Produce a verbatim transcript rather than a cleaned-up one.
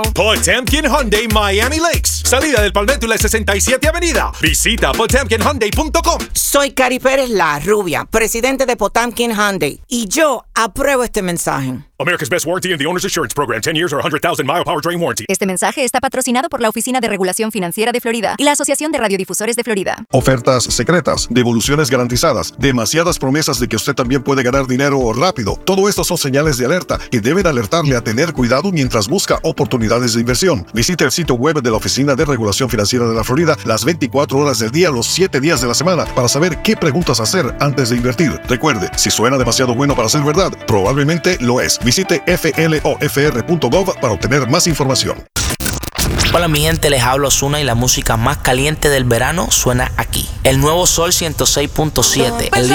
Potemkin Hyundai Miami Lakes. Salida del Palmetto y la sesenta y siete Avenida. Visita potemkin hyundai punto com. Soy Cari Pérez, la rubia, presidente de Potemkin Hyundai. Y yo apruebo este mensaje. America's Best Warranty and the Owner's Assurance Program. ten years or one hundred thousand mile powertrain warranty. Este mensaje está patrocinado por la Oficina de Regulación Financiera de Florida y la Asociación de Radiodifusores de Florida. Ofertas secretas, devoluciones garantizadas, demasiadas promesas de que usted también puede ganar dinero rápido. Todo esto son señales de alerta que deben alertarle a tener cuidado mientras busca oportunidades de inversión. Visite el sitio web de la Oficina de Regulación Financiera de la Florida las veinticuatro horas del día, los siete días de la semana, para saber qué preguntas hacer antes de invertir. Recuerde, si suena demasiado bueno para ser verdad, probablemente lo es. Visite f l o f r punto gov para obtener más información. Hola mi gente, les hablo Ozuna y la música más caliente del verano suena aquí. El nuevo Sol ciento seis punto siete, el